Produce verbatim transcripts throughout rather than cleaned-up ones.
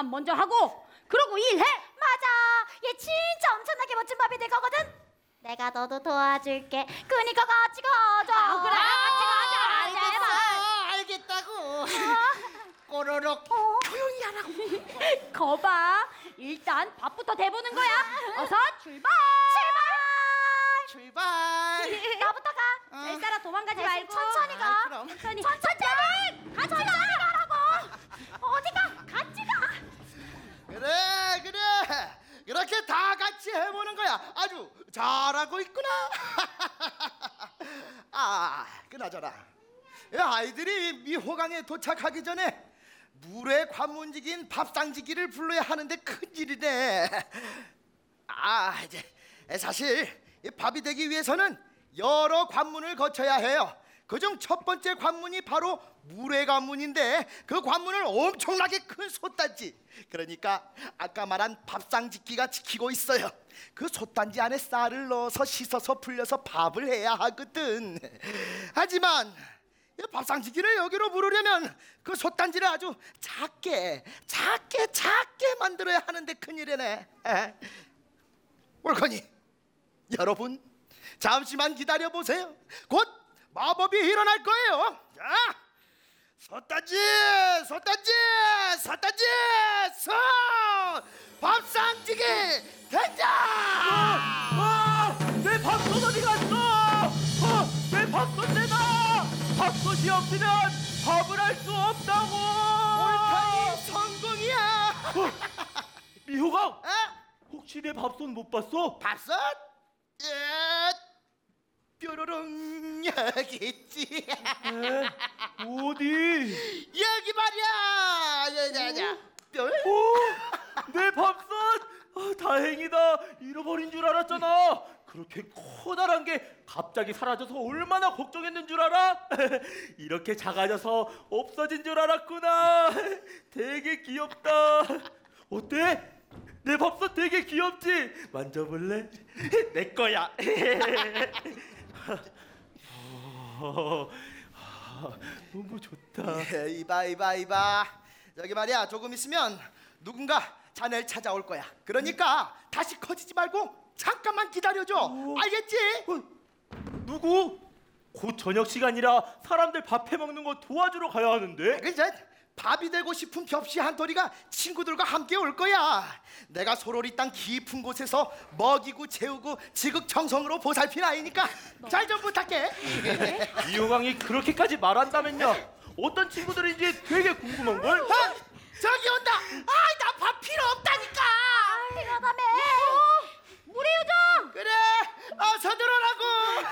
밥 먼저 하고 그러고 일해. 맞아. 얘 진짜 엄청나게 멋진 밥이 될 거거든. 내가 너도 도와줄게. 그니까 같이 가자. 아, 그래. 같이 가자. 알겠어, 제발. 알겠다고. 꼬로록 어? 조용히 하라고. 거봐. 일단 밥부터 대보는 거야. 어서 출발. 출발. 나부터 가. 어. 잘 따라 도망가지 대신 말고. 천천히 가. 아, 그럼. 천천히. 천천히. 같이 가라고. 어디가? 같이 가. 그래 그래 이렇게 다 같이 해보는 거야. 아주 잘하고 있구나. 아 그나저나 이 아이들이 미호강에 도착하기 전에 물에 관문지기인 밥상지기를 불러야 하는데 큰일이네. 아 이제 사실 이 밥이 되기 위해서는 여러 관문을 거쳐야 해요. 그중 첫 번째 관문이 바로 물의 관문인데 그 관문을 엄청나게 큰 솥단지, 그러니까 아까 말한 밥상짓기가 지키고 있어요. 그 솥단지 안에 쌀을 넣어서 씻어서 불려서 밥을 해야 하거든. 하지만 이 밥상짓기를 여기로 부르려면 그 솥단지를 아주 작게 작게 작게 만들어야 하는데 큰일이네. 에? 옳거니 여러분 잠시만 기다려보세요. 곧 마법이 일어날 거예요. 자, 솥단지, 솥단지, 솥단지, 솥! 밥상찌개 된장! 아! 내 밥솥 어디 갔어? 어, 내 밥솥 내놔! 밥솥이 없으면 밥을 할 수 없다고! 옳다니 성공이야. 어, 미호강! 어? 혹시 내 밥솥 못 봤어? 밥솥? 예, 뾰로롱 여기 있지. 에? 어디? 여기 말이야. 여자자. 뾰. 오! 내 밥솥! 아, 다행이다. 잃어버린 줄 알았잖아. 그렇게 커다란 게 갑자기 사라져서 얼마나 걱정했는 줄 알아? 이렇게 작아져서 없어진 줄 알았구나. 되게 귀엽다. 어때? 내 밥솥 되게 귀엽지? 만져볼래? 내 거야. 어, 아, 너무 좋다. 예, 이봐 이봐 이봐. 저기 말이야 조금 있으면 누군가 자네를 찾아올 거야. 그러니까 다시 커지지 말고 잠깐만 기다려줘. 오. 알겠지? 어, 누구? 곧 저녁 시간이라 사람들 밥 해먹는 거 도와주러 가야 하는데. 그죠? 밥이 되고 싶은 벽시 한토리가 친구들과 함께 올 거야. 내가 소로리 땅 깊은 곳에서 먹이고 재우고 지극정성으로 보살핀 아이니까 잘 좀 부탁해. 이호강이 그렇게까지 말한다면요, 어떤 친구들인지 되게 궁금한걸? 어? 저기 온다. 아이 나 밥 필요 없다니까. 필요하다며. 물의 요정. 그래 어서 들어오라고.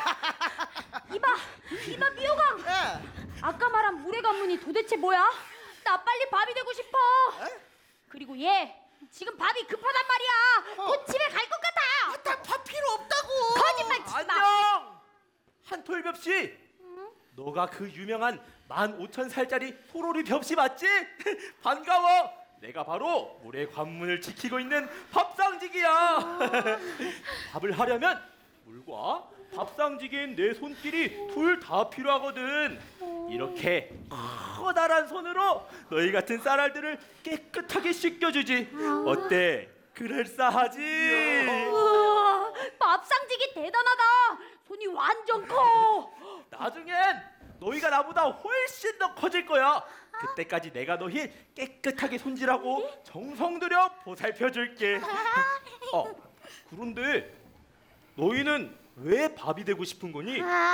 이봐. 이봐 미호강. 예. 아까 말한 물의 관문이 도대체 뭐야? 나 빨리 밥이 되고 싶어. 에? 그리고 얘 지금 밥이 급하단 말이야. 어. 곧 집에 갈 것 같아. 나 밥 필요 없다고. 거짓말 치지 마. 안녕! 한톨벽씨, 너가 그 유명한 만 오천 살짜리 소로리 벽씨 맞지? 반가워. 내가 바로 물의 관문을 지키고 있는 밥상지기야. 밥을 하려면 물과 밥상지기인 내 손길이 둘 다 필요하거든. 이렇게 커다란 손으로 너희 같은 쌀알들을 깨끗하게 씻겨주지. 어때? 그럴싸하지? 우와, 밥상지기 대단하다. 손이 완전 커. 나중엔 너희가 나보다 훨씬 더 커질 거야. 그때까지 내가 너희 깨끗하게 손질하고 정성 들여 보살펴줄게. 어, 그런데 너희는 왜 밥이 되고 싶은 거니? 아,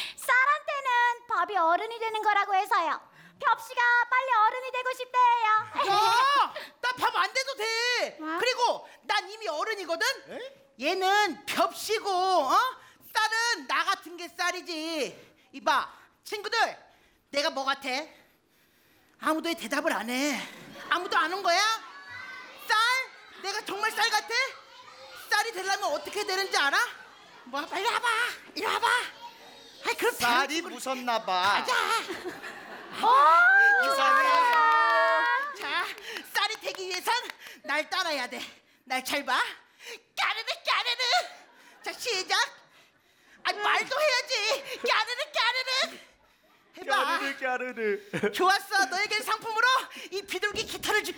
쌀한테는 밥이 어른이 되는 거라고 해서요. 벽씨가 빨리 어른이 되고 싶대요. 야, 나 밥 안 돼도 돼. 뭐? 그리고 난 이미 어른이거든. 에? 얘는 벽시고, 어? 쌀은 나 같은 게 쌀이지. 이봐, 친구들, 내가 뭐 같아? 아무도 대답을 안 해. 아무도 안 온 거야? 쌀? 내가 정말 쌀 같아? 쌀이 되려면 어떻게 되는지 알아? 뭐 빨리 와봐. 이리 와봐. 아이 그럼 쌀이 무섭나 봐. 가자. 이상해. 자, 쌀이 되기 위해선 날 따라야 돼. 날 잘 봐. 까르르 까르르. 자, 시작. 아, 말도 해야지. 까르르 까르르. 해봐. 까르르 까르르. 좋았어. 너에겐 상품으로 이 비둘기 기타를 줄게.